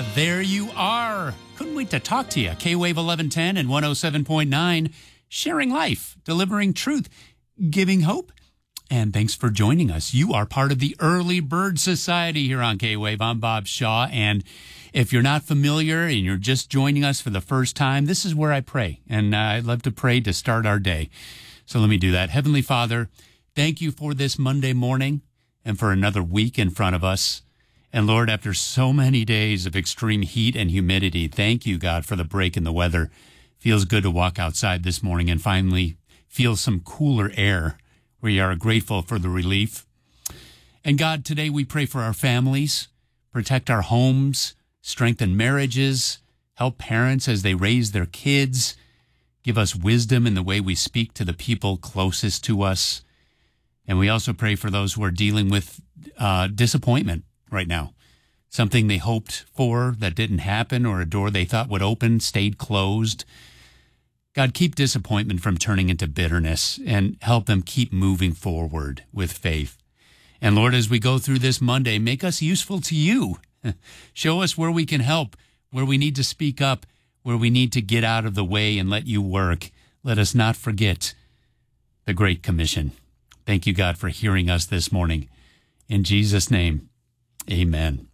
There you are. Couldn't wait to talk to you. K-Wave 1110 and 107.9, sharing life, delivering truth, giving hope. And thanks for joining us. You are part of the Early Bird Society here on K-Wave. I'm Bob Shaw. And if you're not familiar and you're just joining us for the first time, this is where I pray. And I'd love to pray to start our day. So let me do that. Heavenly Father, thank you for this Monday morning and for another week in front of us. And Lord, after so many days of extreme heat and humidity, thank you, God, for the break in the weather. Feels good to walk outside this morning and finally feel some cooler air. We are grateful for the relief. And God, today we pray for our families, protect our homes, strengthen marriages, help parents as they raise their kids, give us wisdom in the way we speak to the people closest to us. And we also pray for those who are dealing with disappointment right now. Something they hoped for that didn't happen, or a door they thought would open stayed closed. God, keep disappointment from turning into bitterness and help them keep moving forward with faith. And Lord, as we go through this Monday, make us useful to you. Show us where we can help, where we need to speak up, where we need to get out of the way and let you work. Let us not forget the Great Commission. Thank you, God, for hearing us this morning. In Jesus' name, amen.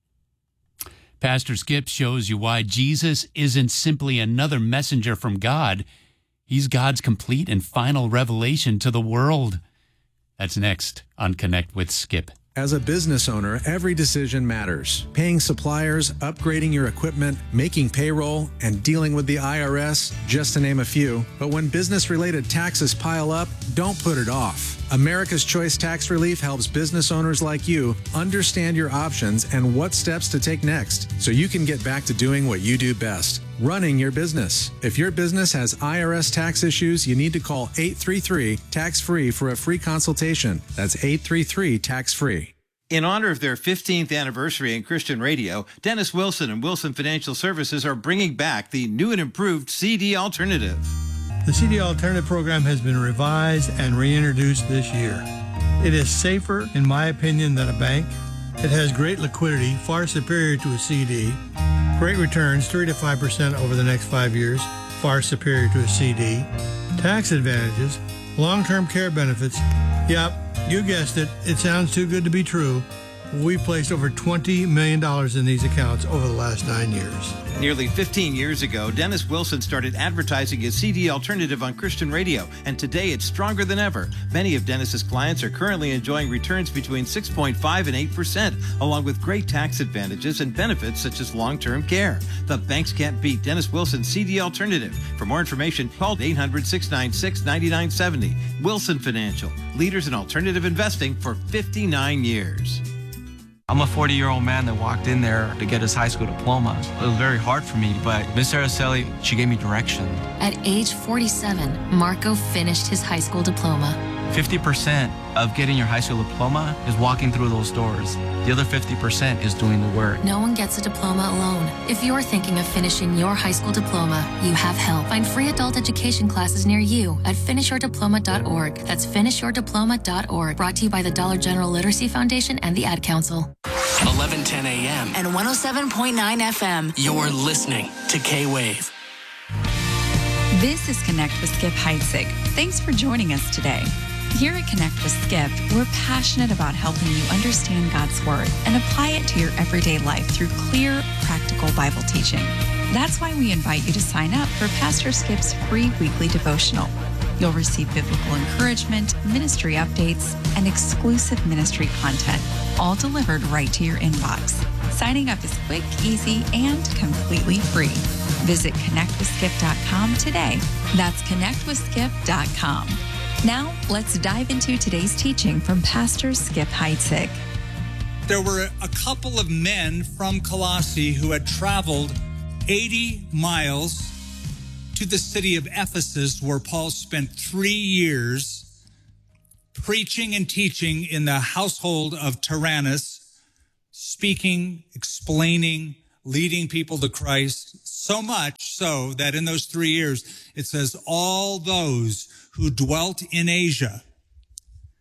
Pastor Skip shows you why Jesus isn't simply another messenger from God. He's God's complete and final revelation to the world. That's next on Connect with Skip. As a business owner, every decision matters. Paying suppliers, upgrading your equipment, making payroll, and dealing with the IRS, just to name a few. But when business-related taxes pile up, don't put it off. America's Choice Tax Relief helps business owners like you understand your options and what steps to take next, so you can get back to doing what you do best, running your business. If your business has IRS tax issues, you need to call 833-TAX-FREE for a free consultation. That's 833-TAX-FREE. In honor of their 15th anniversary in Christian radio, Dennis Wilson and Wilson Financial Services are bringing back the new and improved CD Alternative. The CD Alternative program has been revised and reintroduced this year. It is safer, in my opinion, than a bank. It has great liquidity, far superior to a CD. Great returns, 3 to 5% over the next 5 years, far superior to a CD. Tax advantages, long-term care benefits. Yep, you guessed it. It sounds too good to be true. We placed over $20 million in these accounts over the last 9 years. Nearly 15 years ago, Dennis Wilson started advertising his CD Alternative on Christian radio, and today it's stronger than ever. Many of Dennis's clients are currently enjoying returns between 6.5 and 8%, along with great tax advantages and benefits such as long-term care. The banks can't beat Dennis Wilson's CD Alternative. For more information, call 800-696-9970. Wilson Financial, leaders in alternative investing for 59 years. I'm a 40-year-old man that walked in there to get his high school diploma. It was very hard for me, but Miss Araceli, she gave me direction. At age 47, Marco finished his high school diploma. 50% of getting your high school diploma is walking through those doors. The other 50% is doing the work. No one gets a diploma alone. If you're thinking of finishing your high school diploma, you have help. Find free adult education classes near you at finishyourdiploma.org. That's finishyourdiploma.org. Brought to you by the Dollar General Literacy Foundation and the Ad Council. 1110 a.m. and 107.9 FM. You're listening to K-Wave. This is Connect with Skip Heitzig. Thanks for joining us today. Here at Connect with Skip, we're passionate about helping you understand God's Word and apply it to your everyday life through clear, practical Bible teaching. That's why we invite you to sign up for Pastor Skip's free weekly devotional. You'll receive biblical encouragement, ministry updates, and exclusive ministry content, all delivered right to your inbox. Signing up is quick, easy, and completely free. Visit connectwithskip.com today. That's connectwithskip.com. Now, let's dive into today's teaching from Pastor Skip Heitzig. There were a couple of men from Colossae who had traveled 80 miles to the city of Ephesus, where Paul spent 3 years preaching and teaching in the household of Tyrannus, speaking, explaining, leading people to Christ, so much so that in those 3 years, it says, all those who dwelt in Asia,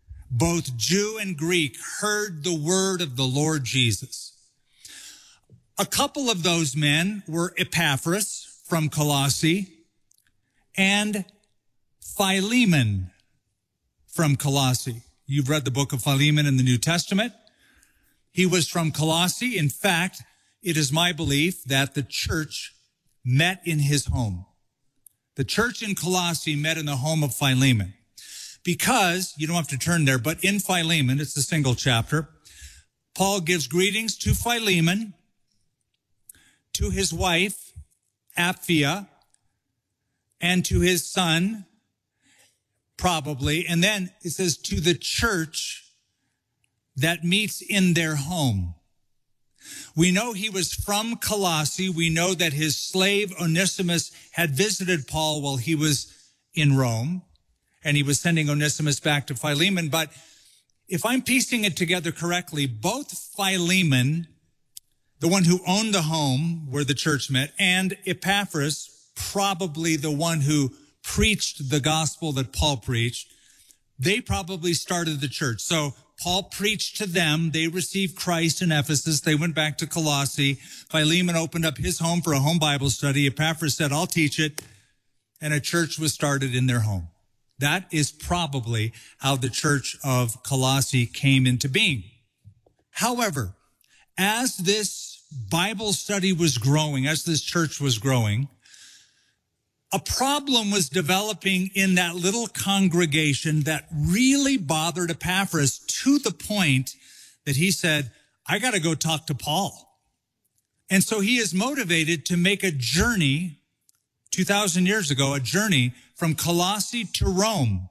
both Jew and Greek, heard the word of the Lord Jesus. A couple of those men were Epaphras from Colossae and Philemon from Colossae. You've read the book of Philemon in the New Testament. He was from Colossae. In fact, it is my belief that the church met in his home. The church in Colossae met in the home of Philemon. Because, you don't have to turn there, but in Philemon, it's a single chapter, Paul gives greetings to Philemon, to his wife, Apphia, and to his son, probably. And then it says, to the church that meets in their home. We know he was from Colossae. We know that his slave Onesimus had visited Paul while he was in Rome, and he was sending Onesimus back to Philemon. But if I'm piecing it together correctly, both Philemon, the one who owned the home where the church met, and Epaphras, probably the one who preached the gospel that Paul preached, they probably started the church. So Paul preached to them. They received Christ in Ephesus. They went back to Colossae. Philemon opened up his home for a home Bible study. Epaphras said, I'll teach it. And a church was started in their home. That is probably how the church of Colossae came into being. However, as this Bible study was growing, as this church was growing, a problem was developing in that little congregation that really bothered Epaphras to the point that he said, I got to go talk to Paul. And so he is motivated to make a journey 2,000 years ago, a journey from Colossae to Rome,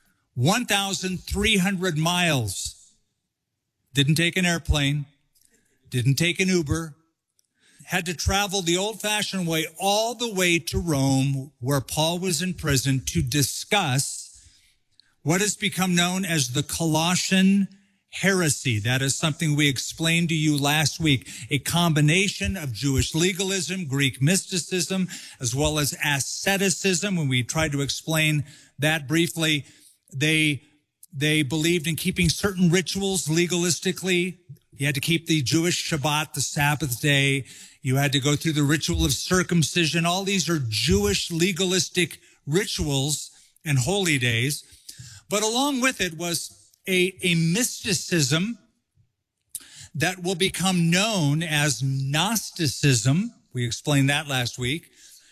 1,300 miles. Didn't take an airplane, didn't take an Uber, had to travel the old-fashioned way all the way to Rome, where Paul was in prison, to discuss what has become known as the Colossian heresy. That is something we explained to you last week, a combination of Jewish legalism, Greek mysticism, as well as asceticism. When we tried to explain that briefly, they believed in keeping certain rituals legalistically. You had to keep the Jewish Shabbat, the Sabbath day. You had to go through the ritual of circumcision. All these are Jewish legalistic rituals and holy days. But along with it was a mysticism that will become known as Gnosticism. We explained that last week.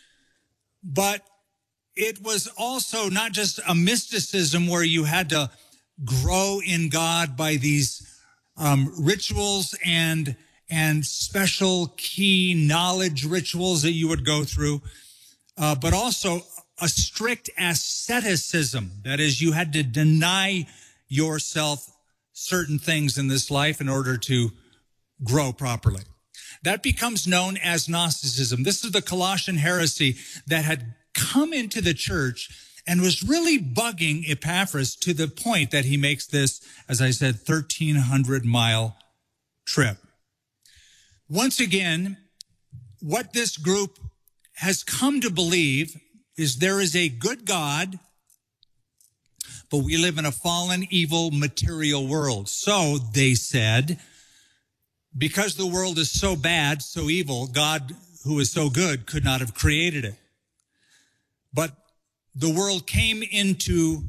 But it was also not just a mysticism where you had to grow in God by these rituals and special key knowledge rituals that you would go through, but also a strict asceticism. That is, you had to deny yourself certain things in this life in order to grow properly. That becomes known as Gnosticism. This is the Colossian heresy that had come into the church and was really bugging Epaphras to the point that he makes this, as I said, 1,300-mile trip. Once again, what this group has come to believe is there is a good God, but we live in a fallen, evil, material world. So, they said, because the world is so bad, so evil, God, who is so good, could not have created it. But the world came into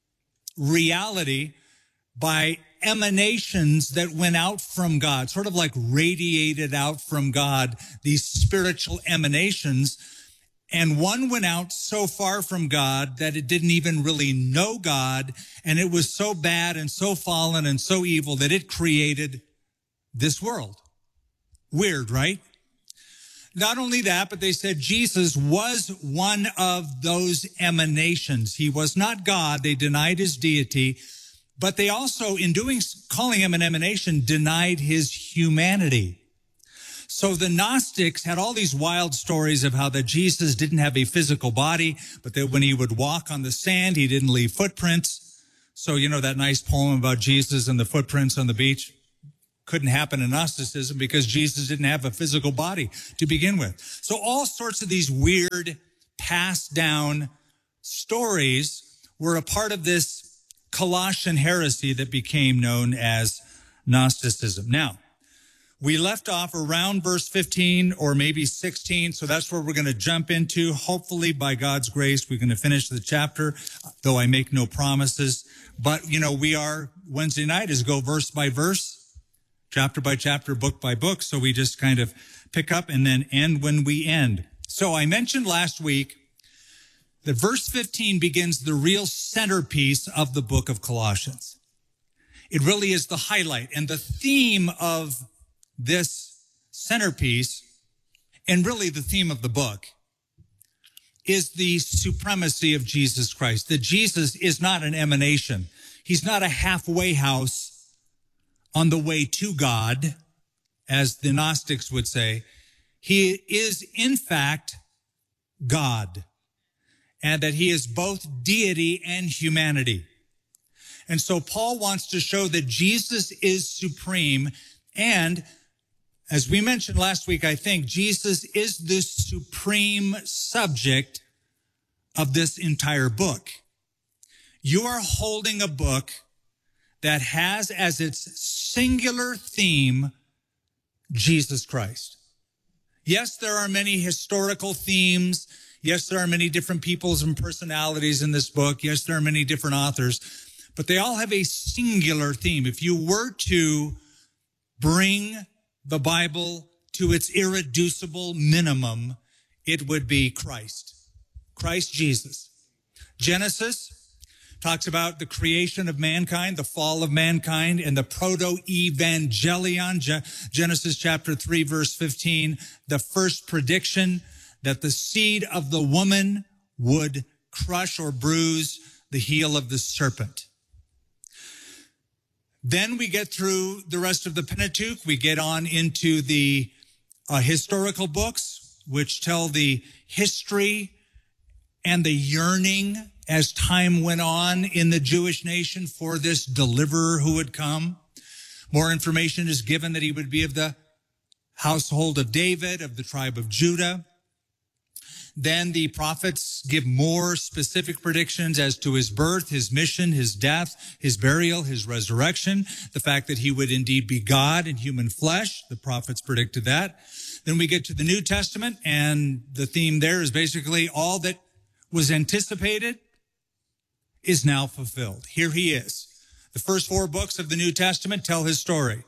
reality by emanations that went out from God, sort of like radiated out from God, these spiritual emanations. And one went out so far from God that it didn't even really know God. And it was so bad and so fallen and so evil that it created this world. Weird, right? Not only that, but they said Jesus was one of those emanations. He was not God. They denied his deity. But they also, in calling him an emanation, denied his humanity. So the Gnostics had all these wild stories of how that Jesus didn't have a physical body, but that when he would walk on the sand, he didn't leave footprints. So, you know, that nice poem about Jesus and the footprints on the beach couldn't happen in Gnosticism because Jesus didn't have a physical body to begin with. So all sorts of these weird passed down stories were a part of this Colossian heresy that became known as Gnosticism. Now, We left off around verse 15 or maybe 16, so that's where we're going to jump into. Hopefully, by God's grace, we're going to finish the chapter, though I make no promises. But, Wednesday night is go verse by verse, chapter by chapter, book by book, so we just kind of pick up and then end when we end. So I mentioned last week that verse 15 begins the real centerpiece of the book of Colossians. It really is the highlight and the theme of this centerpiece, and really the theme of the book, is the supremacy of Jesus Christ. That Jesus is not an emanation. He's not a halfway house on the way to God, as the Gnostics would say. He is, in fact, God, and that he is both deity and humanity. And so Paul wants to show that Jesus is supreme, and as we mentioned last week, I think Jesus is the supreme subject of this entire book. You are holding a book that has as its singular theme Jesus Christ. Yes, there are many historical themes. Yes, there are many different peoples and personalities in this book. Yes, there are many different authors, but they all have a singular theme. If you were to bring the Bible to its irreducible minimum, it would be Christ Jesus. Genesis talks about the creation of mankind, the fall of mankind, and the proto-evangelion, Genesis chapter 3, verse 15, the first prediction that the seed of the woman would crush or bruise the heel of the serpent. Then we get through the rest of the Pentateuch. We get on into the historical books, which tell the history and the yearning as time went on in the Jewish nation for this deliverer who would come. More information is given that he would be of the household of David, of the tribe of Judah. Then the prophets give more specific predictions as to his birth, his mission, his death, his burial, his resurrection, the fact that he would indeed be God in human flesh. The prophets predicted that. Then we get to the New Testament, and the theme there is basically all that was anticipated is now fulfilled. Here he is. The first 4 books of the New Testament tell his story.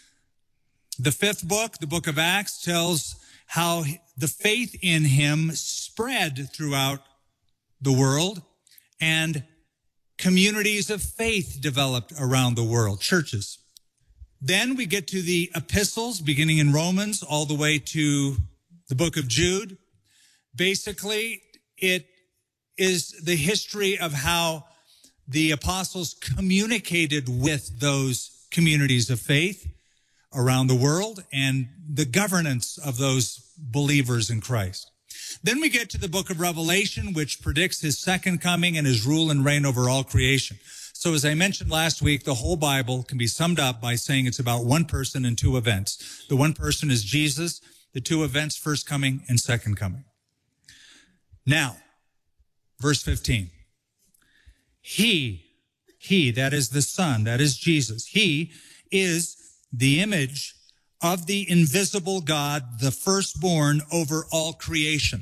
The 5th book, the book of Acts, tells how the faith in him spread throughout the world, and communities of faith developed around the world, churches. Then we get to the epistles, beginning in Romans, all the way to the book of Jude. Basically, it is the history of how the apostles communicated with those communities of faith around the world and the governance of those believers in Christ. Then we get to the book of Revelation, which predicts his second coming and his rule and reign over all creation. So as I mentioned last week, the whole Bible can be summed up by saying it's about one person and 2 events. The one person is Jesus, the 2 events, first coming and second coming. Now, verse 15. He, that is the Son, that is Jesus, he is the image of the invisible God, the firstborn over all creation.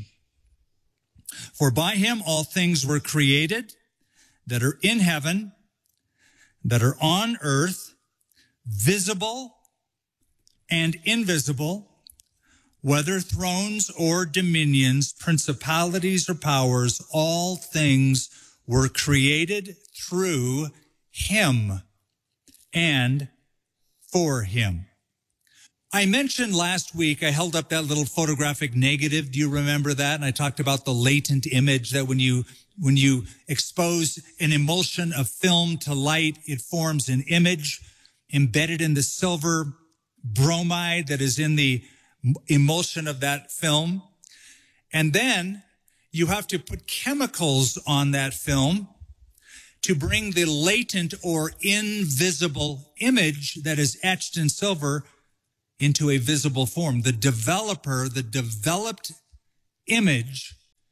For by him all things were created that are in heaven, that are on earth, visible and invisible, whether thrones or dominions, principalities or powers, all things were created through him and for him. I mentioned last week, I held up that little photographic negative. Do you remember that? And I talked about the latent image that when you expose an emulsion of film to light, it forms an image embedded in the silver bromide that is in the emulsion of that film. And then you have to put chemicals on that film to bring the latent or invisible image that is etched in silver into a visible form. The developed image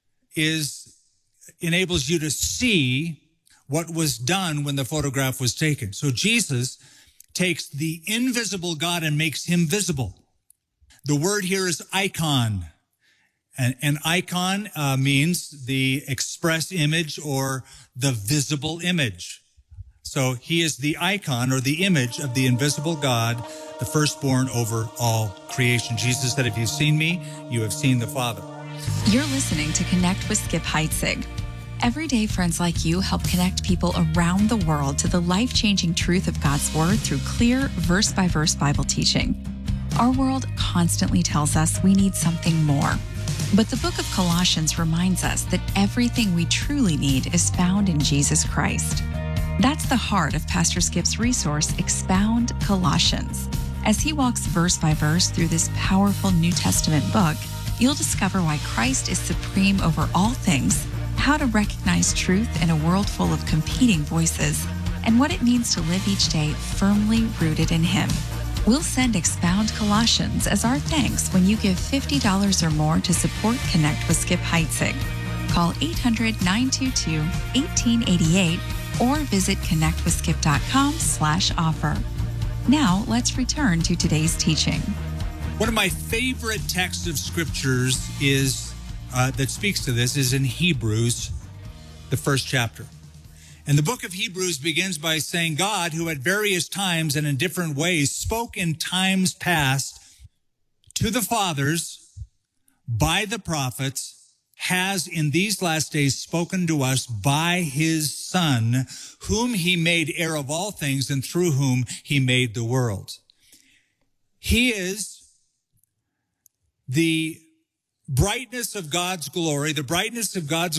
enables you to see what was done when the photograph was taken. So Jesus takes the invisible God and makes him visible. The word here is icon. And an icon means the express image or the visible image. So he is the icon or the image of the invisible God, the firstborn over all creation. Jesus said, if you've seen me, you have seen the Father. You're listening to Connect with Skip Heitzig. Every day, friends like you help connect people around the world to the life-changing truth of God's Word through clear, verse-by-verse Bible teaching. Our world constantly tells us we need something more. But the book of Colossians reminds us that everything we truly need is found in Jesus Christ. That's the heart of Pastor Skip's resource, Expound Colossians. As he walks verse by verse through this powerful New Testament book, you'll discover why Christ is supreme over all things, how to recognize truth in a world full of competing voices, and what it means to live each day firmly rooted in Him. We'll send Expound Colossians as our thanks when you give $50 or more to support Connect with Skip Heitzig. Call 800-922-1888 or visit connectwithskip.com/offer. Now, let's return to today's teaching. One of my favorite texts of scriptures is that speaks to this is in Hebrews, the first chapter. And the book of Hebrews begins by saying, God, who at various times and in different ways spoke in times past to the fathers by the prophets, has in these last days spoken to us by his Son, whom he made heir of all things and through whom he made the world. He is the brightness of God's glory, the brightness of God's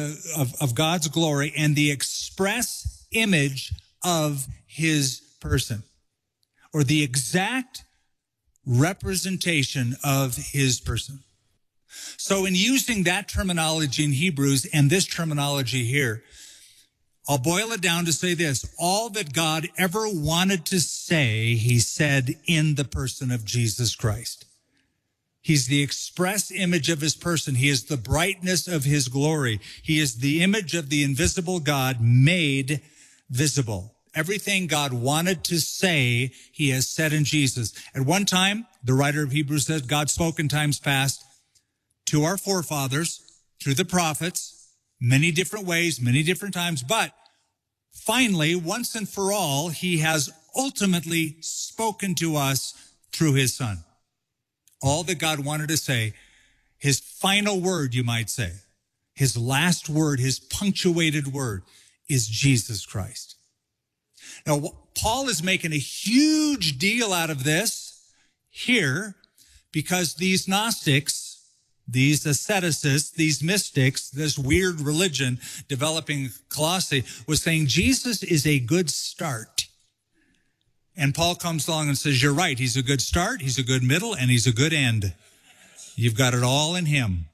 glory, and the express image of his person, or the exact representation of his person. So in using that terminology in Hebrews and this terminology here, I'll boil it down to say this: all that God ever wanted to say, he said in the person of Jesus Christ. He's the express image of his person. He is the brightness of his glory. He is the image of the invisible God made visible. Everything God wanted to say, he has said in Jesus. At one time, the writer of Hebrews says, God spoke in times past to our forefathers through the prophets, many different ways, many different times. But finally, once and for all, he has ultimately spoken to us through his Son. All that God wanted to say, his final word, you might say, his last word, his punctuated word, is Jesus Christ. Now, Paul is making a huge deal out of this here because these Gnostics, these asceticists, these mystics, this weird religion developing Colossae was saying Jesus is a good start. And Paul comes along and says, you're right. He's a good start, he's a good middle, and he's a good end. You've got it all in him.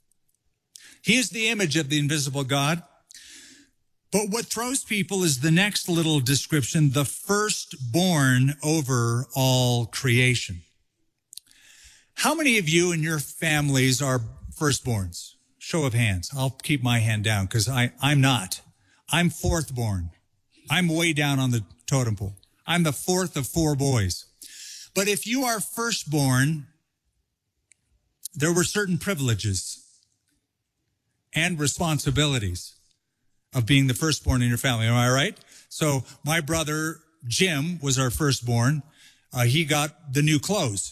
He is the image of the invisible God. But what throws people is the next little description, the firstborn over all creation. How many of you in your families are firstborns? Show of hands. I'll keep my hand down because I'm not. I'm fourthborn. I'm way down on the totem pole. I'm the fourth of 4 boys. But if you are firstborn, there were certain privileges and responsibilities of being the firstborn in your family. Am I right? So my brother Jim was our firstborn. He got the new clothes.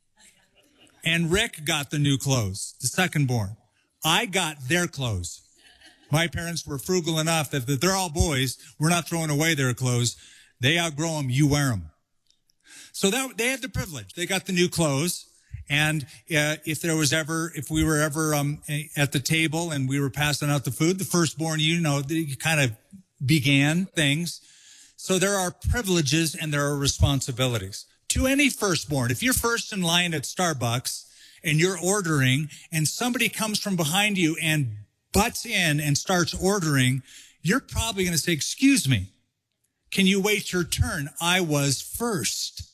And Rick got the new clothes, the secondborn. I got their clothes. My parents were frugal enough that they're all boys. We're not throwing away their clothes. They outgrow them, you wear them. So they had the privilege. They got the new clothes. And if we were ever at the table and we were passing out the food, the firstborn, kind of began things. So there are privileges and there are responsibilities. To any firstborn, if you're first in line at Starbucks and you're ordering and somebody comes from behind you and butts in and starts ordering, you're probably going to say, excuse me. Can you wait your turn? I was first.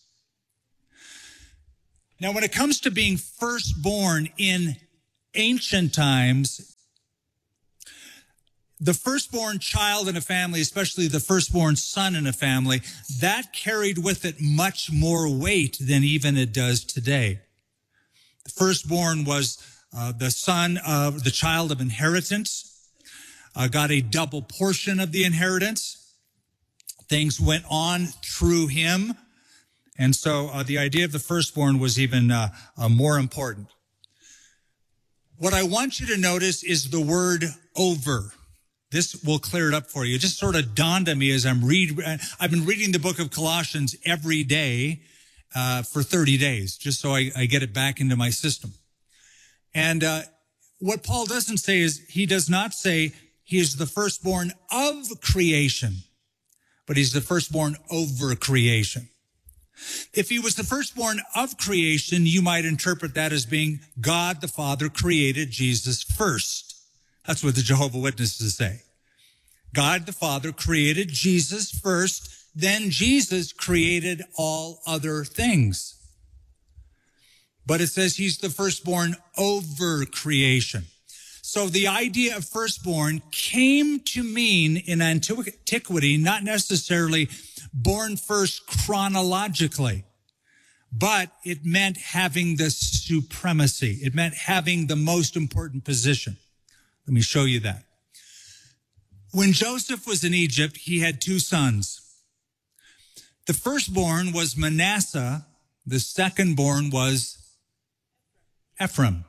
Now, when it comes to being firstborn in ancient times, The firstborn child in a family, especially the firstborn son in a family, that carried with it much more weight than even it does today. The firstborn was the son of the child of inheritance, got a double portion of the inheritance. Things went on through him. And so the idea of the firstborn was even more important. What I want you to notice is the word over. This will clear it up for you. It just sort of dawned on me as I've been reading the book of Colossians every day for 30 days, just so I get it back into my system. And what Paul doesn't say is, he does not say he is the firstborn of creation, but he's the firstborn over creation. If he was the firstborn of creation, you might interpret that as being God the Father created Jesus first. That's what the Jehovah's Witnesses say. God the Father created Jesus first, then Jesus created all other things. But it says he's the firstborn over creation. So the idea of firstborn came to mean in antiquity, not necessarily born first chronologically, but it meant having the supremacy. It meant having the most important position. Let me show you that. When Joseph was in Egypt, he had two sons. The firstborn was Manasseh. The secondborn was Ephraim.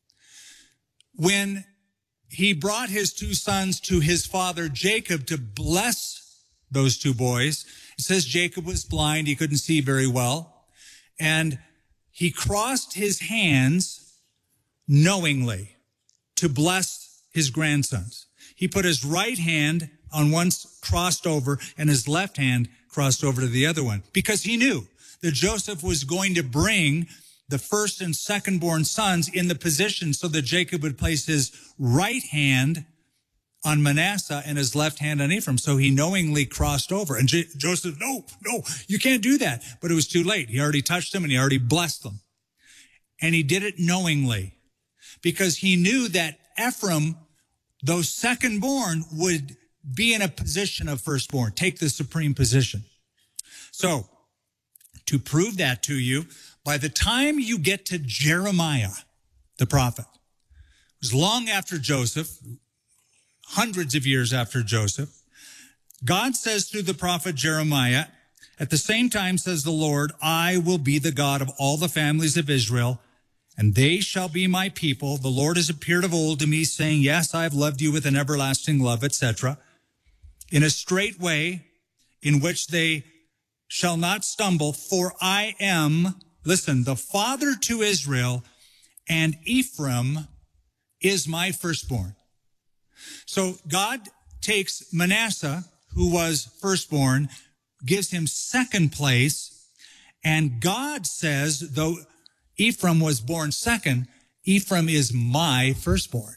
When he brought his two sons to his father Jacob to bless those two boys, it says Jacob was blind. He couldn't see very well. And he crossed his hands knowingly to bless his grandsons. He put his right hand on one crossed over and his left hand crossed over to the other one because he knew that Joseph was going to bring the first and second-born sons in the position so that Jacob would place his right hand on Manasseh and his left hand on Ephraim. So he knowingly crossed over. And Joseph, no, you can't do that. But it was too late. He already touched them and he already blessed them. And he did it knowingly because he knew that Ephraim, though second-born, would be in a position of firstborn, take the supreme position. So, to prove that to you, by the time you get to Jeremiah, the prophet, it was long after Joseph, hundreds of years after Joseph, God says through the prophet Jeremiah, at the same time says the Lord, I will be the God of all the families of Israel, and they shall be my people. The Lord has appeared of old to me, saying, yes, I have loved you with an everlasting love, etc., in a straight way in which they shall not stumble, for I am, listen, the father to Israel, and Ephraim is my firstborn. So God takes Manasseh, who was firstborn, gives him second place, and God says, though Ephraim was born second, Ephraim is my firstborn.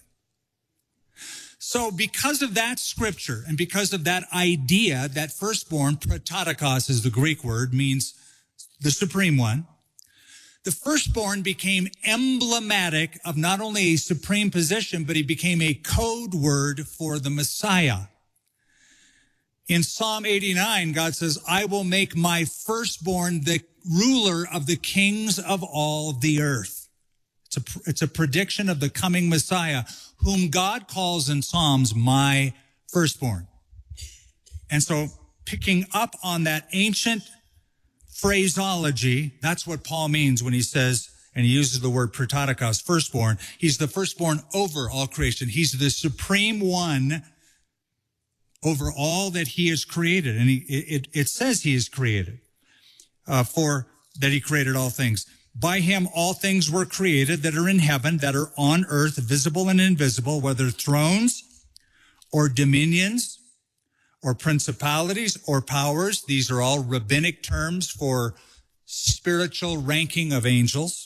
So because of that scripture and because of that idea, that firstborn, prototokos is the Greek word, means the supreme one, the firstborn became emblematic of not only a supreme position, but he became a code word for the Messiah. In Psalm 89, God says, I will make my firstborn the ruler of the kings of all the earth. It's a prediction of the coming Messiah, whom God calls in Psalms my firstborn. And so picking up on that ancient phraseology, that's what Paul means when he says, and he uses the word prototokos, firstborn. He's the firstborn over all creation. He's the supreme one over all that he has created. And it says he is created, for that he created all things. By him, all things were created that are in heaven, that are on earth, visible and invisible, whether thrones or dominions or principalities or powers. These are all rabbinic terms for spiritual ranking of angels.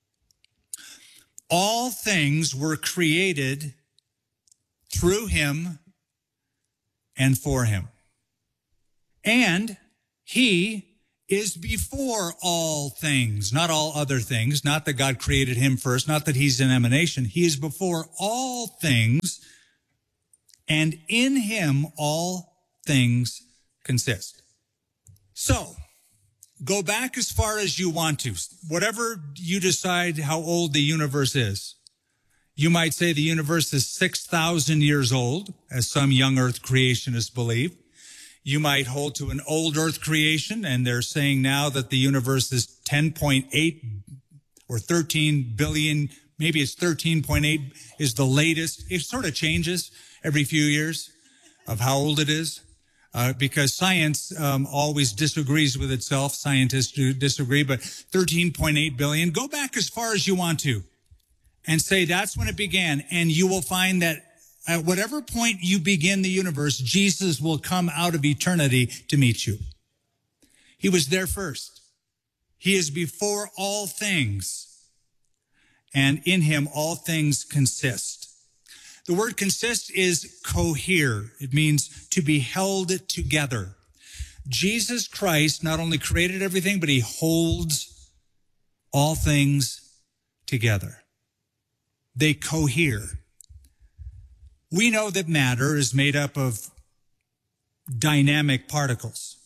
All things were created through him and for him. And he is before all things, not all other things, not that God created him first, not that he's an emanation. He is before all things, and in him all things consist. So, go back as far as you want to. Whatever you decide how old the universe is. You might say the universe is 6,000 years old, as some young earth creationists believe. You might hold to an old earth creation, and they're saying now that the universe is 10.8 or 13 billion, maybe it's 13.8 is the latest. It sort of changes every few years of how old it is. Because science always disagrees with itself. Scientists do disagree, but 13.8 billion. Go back as far as you want to and say that's when it began. And you will find that at whatever point you begin the universe, Jesus will come out of eternity to meet you. He was there first. He is before all things. And in him, all things consist. The word consist is cohere. It means to be held together. Jesus Christ not only created everything, but he holds all things together. They cohere. We know that matter is made up of dynamic particles,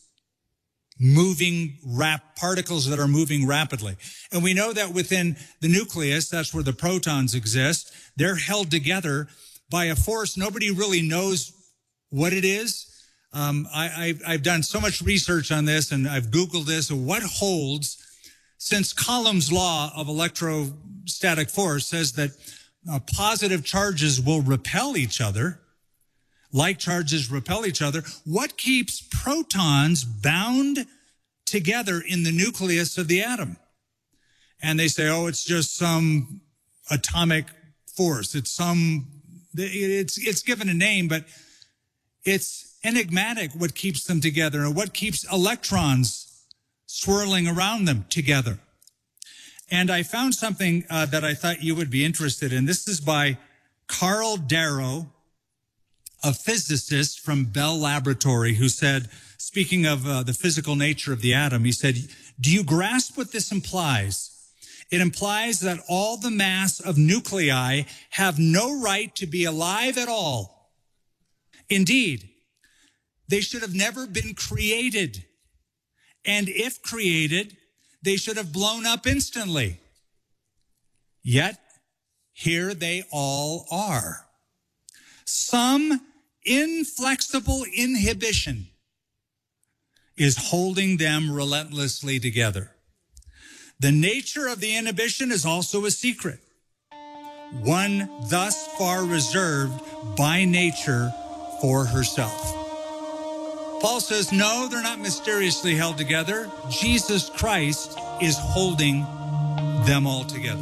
particles that are moving rapidly. And we know that within the nucleus, that's where the protons exist, they're held together by a force nobody really knows what it is. I've done so much research on this, and I've Googled this. What holds, since Coulomb's law of electrostatic force says that positive charges will repel each other, like charges repel each other, what keeps protons bound together in the nucleus of the atom? And they say, oh, it's just some atomic force. It's given a name, but it's enigmatic what keeps them together and what keeps electrons swirling around them together. And I found something that I thought you would be interested in. This is by Carl Darrow, a physicist from Bell Laboratory, who said, speaking of the physical nature of the atom, he said, do you grasp what this implies? It implies that all the mass of nuclei have no right to be alive at all. Indeed, they should have never been created. And if created, they should have blown up instantly. Yet, here they all are. Some inflexible inhibition is holding them relentlessly together. The nature of the inhibition is also a secret, one thus far reserved by nature for herself. Paul says, no, they're not mysteriously held together. Jesus Christ is holding them all together.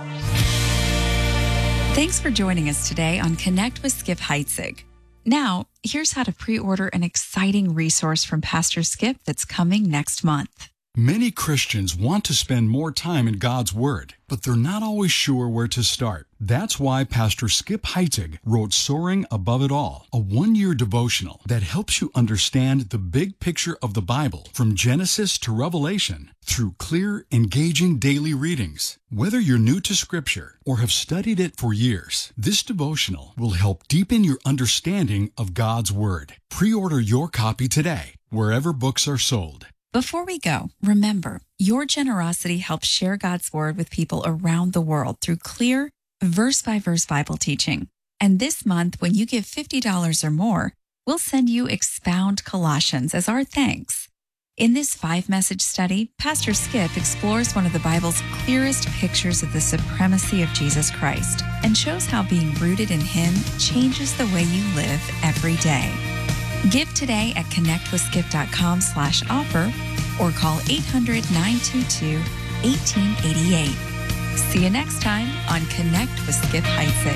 Thanks for joining us today on Connect with Skip Heitzig. Now, here's how to pre-order an exciting resource from Pastor Skip that's coming next month. Many Christians want to spend more time in God's Word, but they're not always sure where to start. That's why Pastor Skip Heitzig wrote Soaring Above It All, a one-year devotional that helps you understand the big picture of the Bible from Genesis to Revelation through clear, engaging daily readings. Whether you're new to Scripture or have studied it for years, this devotional will help deepen your understanding of God's Word. Pre-order your copy today, wherever books are sold. Before we go, remember, your generosity helps share God's Word with people around the world through clear, verse-by-verse Bible teaching. And this month, when you give $50 or more, we'll send you Expound Colossians as our thanks. In this 5-message study, Pastor Skip explores one of the Bible's clearest pictures of the supremacy of Jesus Christ and shows how being rooted in Him changes the way you live every day. Give today at connectwithskip.com/offer or call 800-922-1888. See you next time on Connect with Skip Heitzig.